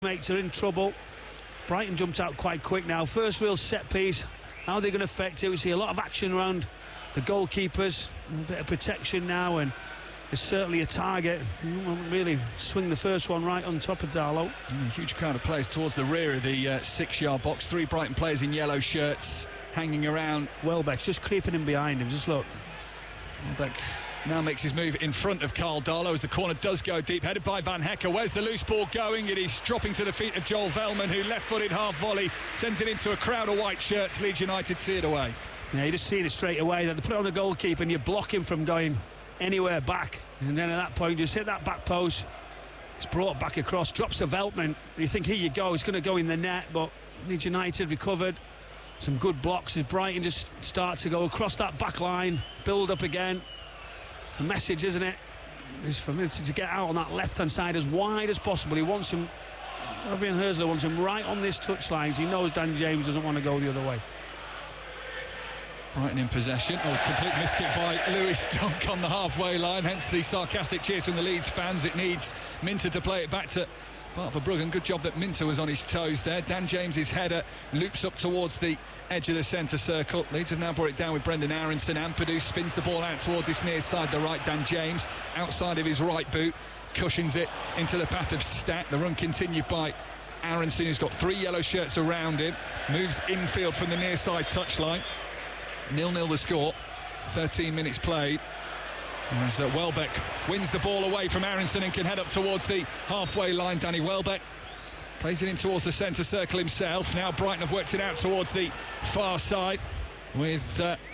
Mates are in trouble. Brighton jumped out quite quick now. First real set piece. How are they going to affect it? We see a lot of action around the goalkeepers. A bit of protection now, and it's certainly a target. Really swing the first one right on top of Darlow. Huge crowd of players towards the rear of the 6-yard box. 3 Brighton players in yellow shirts hanging around. Welbeck's just creeping in behind him. Just look. Welbeck now makes his move in front of Carl Darlow as the corner does go deep, headed by Van Hecke. Where's the loose ball going? It is dropping to the feet of Joel Veltman, who left-footed half volley sends it into a crowd of white shirts. Leeds United see it away. Yeah, you just see it straight away that they put it on the goalkeeper and you block him from going anywhere back, and then at that point just hit that back post. It's brought back across, drops to Veltman. You think, here you go, it's going to go in the net, but Leeds United recovered. Some good blocks as Brighton just start to go across that back line, build up again. The message, isn't it, is for Minter to get out on that left-hand side as wide as possible. He wants him, Fabian Herzler wants him right on this touchline. He knows Dan James doesn't want to go the other way. Brighton in possession. Complete miskick by Lewis Dunk on the halfway line, hence the sarcastic cheers from the Leeds fans. It needs Minter to play it back to Bart Verbruggen. Good job that Minter was on his toes there. Dan James's header loops up towards the edge of the centre circle. Leeds have now brought it down with Brendan Aronson. Ampadu spins the ball out towards his near side, the right. Dan James outside of his right boot cushions it into the path of Stack. The run continued by Aronson, who's got 3 yellow shirts around him. Moves infield from the near side touchline. 0-0 the score. 13 minutes played. As Welbeck wins the ball away from Aronson and can head up towards the halfway line. Danny Welbeck plays it in towards the centre circle himself. Now Brighton have worked it out towards the far side with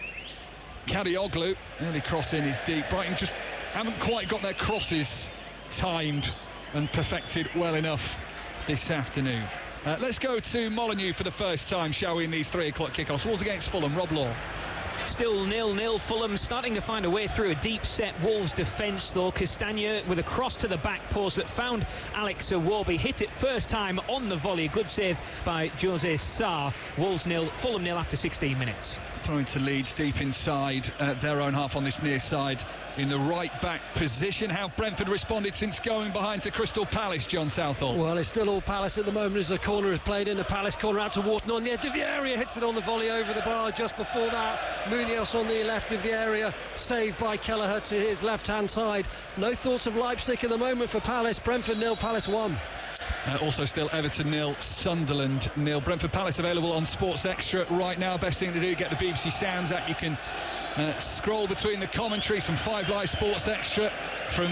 Kadioglu. Early crossing is deep. Brighton just haven't quite got their crosses timed and perfected well enough this afternoon. Let's go to Molineux for the first time, shall we, in these 3 o'clock kickoffs. Wolves against Fulham. Rob Law. Still 0-0. Fulham starting to find a way through a deep set Wolves defence, though. Castagna with a cross to the back post that found Alex Iwobi. Hit it first time on the volley. Good save by Jose Sarr. Wolves 0, Fulham 0 after 16 minutes. Throwing to Leeds deep inside their own half on this near side in the right back position. How Brentford responded since going behind to Crystal Palace, John Southall. Well, it's still all Palace at the moment as the corner is played in. The Palace corner out to Wharton on the edge of the area. Hits it on the volley over the bar. Just before that, Munoz on the left of the area, saved by Kelleher to his left-hand side. No thoughts of Leipzig at the moment for Palace. Brentford 0, Palace 1. Also still Everton 0, Sunderland 0. Brentford Palace available on Sports Extra right now. Best thing to do, get the BBC Sounds app. You can scroll between the commentary. Some 5 Live Sports Extra from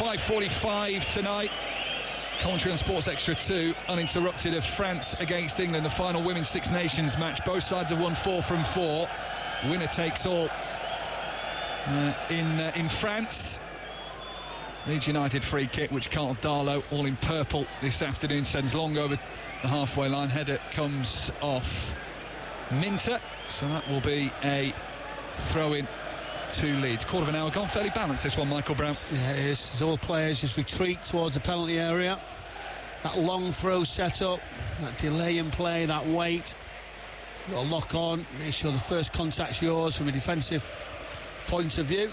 5:45 tonight. Commentary on Sports Extra 2, uninterrupted, of France against England, the final Women's Six Nations match. Both sides have won 4 from 4. Winner takes all in France. Leeds United free kick, which Carl Darlow, all in purple this afternoon, sends long over the halfway line. Header comes off Minter, so that will be a throw-in to Leeds. Quarter of an hour gone. Fairly balanced this one, Michael Brown. Yeah, it is. As all players just retreat towards the penalty area. That long throw set up, that delay in play, that weight. Got to lock on, make sure the first contact's yours from a defensive point of view.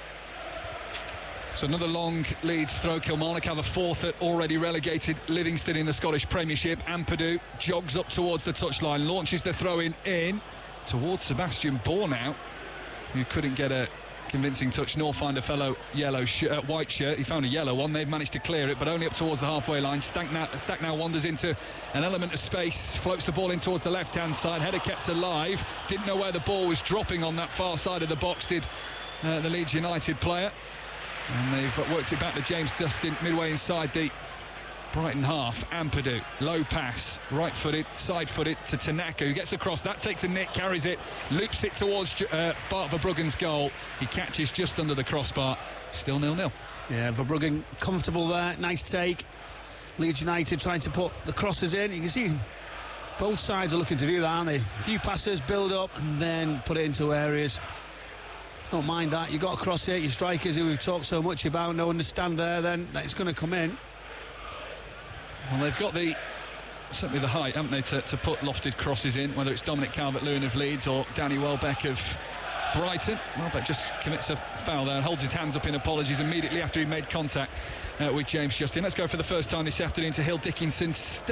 So another long Leeds throw. Kilmarnock have a 4th at already relegated Livingston in the Scottish Premiership. Ampadu jogs up towards the touchline, launches the throw in towards Sebastian Bornau, who couldn't get a convincing touch nor find a fellow white shirt. He found a yellow one. They've managed to clear it, but only up towards the halfway line. Stack now wanders into an element of space, floats the ball in towards the left-hand side. Header kept alive. Didn't know where the ball was dropping on that far side of the box, did the Leeds United player. And they've worked it back to James Dustin midway inside the Brighton half. Ampadu, low pass, right-footed, side-footed to Tanaka, who gets across. That takes a nick, carries it, loops it towards Bart Verbruggen's goal. He catches just under the crossbar. Still 0-0. Yeah, Verbruggen comfortable there, nice take. Leeds United trying to put the crosses in. You can see both sides are looking to do that, aren't they? A few passes, build up, and then put it into areas. Don't mind that. You've got to cross it. Your strikers, who we've talked so much about, no understand there then that it's going to come in. Well, they've got certainly the height, haven't they, to put lofted crosses in, whether it's Dominic Calvert-Lewin of Leeds or Danny Welbeck of Brighton. Welbeck just commits a foul there and holds his hands up in apologies immediately after he made contact with James Justin. Let's go for the first time this afternoon to Hill Dickinson's